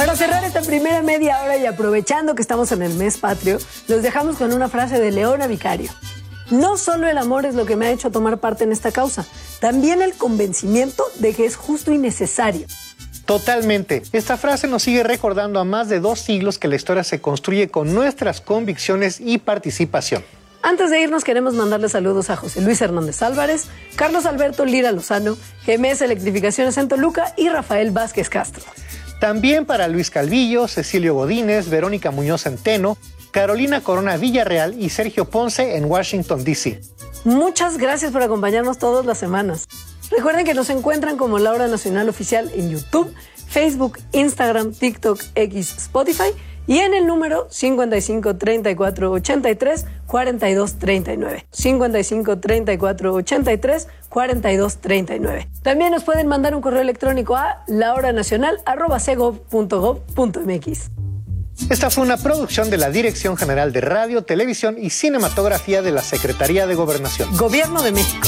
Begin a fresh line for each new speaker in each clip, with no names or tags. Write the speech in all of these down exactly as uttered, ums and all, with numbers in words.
Para cerrar esta primera media hora y aprovechando que estamos en el mes patrio, los dejamos con una frase de Leona Vicario. No solo el amor es lo que me ha hecho tomar parte en esta causa, también el convencimiento de que es justo y necesario.
Totalmente. Esta frase nos sigue recordando a más de dos siglos que la historia se construye con nuestras convicciones y participación.
Antes de irnos queremos mandarle saludos a José Luis Hernández Álvarez, Carlos Alberto Lira Lozano, G M S Electrificaciones en Toluca y Rafael Vázquez Castro.
También para Luis Calvillo, Cecilio Godínez, Verónica Muñoz Centeno, Carolina Corona Villarreal y Sergio Ponce en Washington, D C
Muchas gracias por acompañarnos todas las semanas. Recuerden que nos encuentran como La Hora Nacional Oficial en YouTube, Facebook, Instagram, TikTok, X, Spotify y en el número cincuenta y cinco, treinta y cuatro, ochenta y tres, cuarenta y dos, treinta y nueve. cincuenta y cinco, treinta y cuatro, ochenta y tres, cuarenta y dos, treinta y nueve. También nos pueden mandar un correo electrónico a lahoranacional arroba cegov punto gov punto mx.
Esta fue una producción de la Dirección General de Radio, Televisión y Cinematografía de la Secretaría de Gobernación.
Gobierno de México.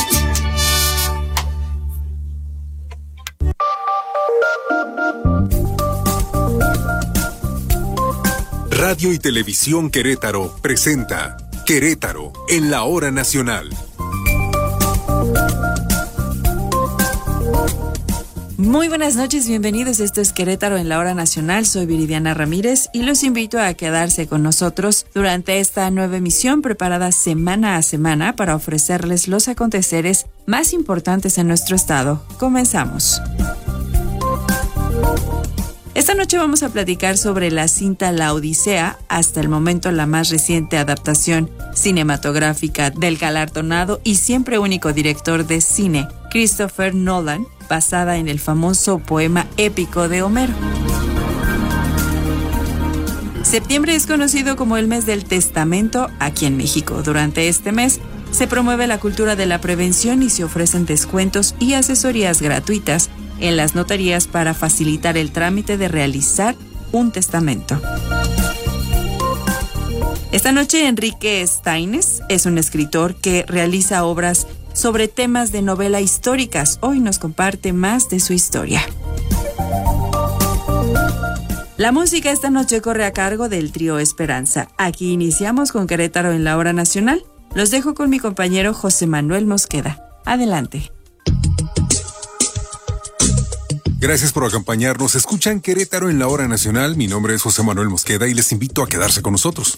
Radio y Televisión Querétaro presenta Querétaro en la Hora Nacional.
Muy buenas noches, bienvenidos. Esto es Querétaro en la Hora Nacional. Soy Viridiana Ramírez y los invito a quedarse con nosotros durante esta nueva emisión preparada semana a semana para ofrecerles los aconteceres más importantes en nuestro estado. Comenzamos. Esta noche vamos a platicar sobre la cinta La Odisea, hasta el momento la más reciente adaptación cinematográfica del galardonado y siempre único director de cine, Christopher Nolan, basada en el famoso poema épico de Homero. Septiembre es conocido como el mes del testamento aquí en México. Durante este mes se promueve la cultura de la prevención y se ofrecen descuentos y asesorías gratuitas en las notarías para facilitar el trámite de realizar un testamento. Esta noche Enrique Staines es un escritor que realiza obras sobre temas de novela históricas. Hoy nos comparte más de su historia. La música esta noche corre a cargo del trío Esperanza. Aquí iniciamos con Querétaro en la Hora Nacional. Los dejo con mi compañero José Manuel Mosqueda. Adelante.
Gracias por acompañarnos. Escuchan Querétaro en la Hora Nacional. Mi nombre es José Manuel Mosqueda y les invito a quedarse con nosotros.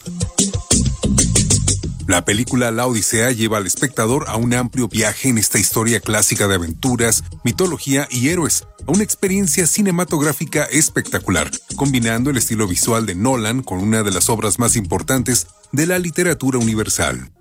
La película La Odisea lleva al espectador a un amplio viaje en esta historia clásica de aventuras, mitología y héroes, a una experiencia cinematográfica espectacular, combinando el estilo visual de Nolan con una de las obras más importantes de la literatura universal.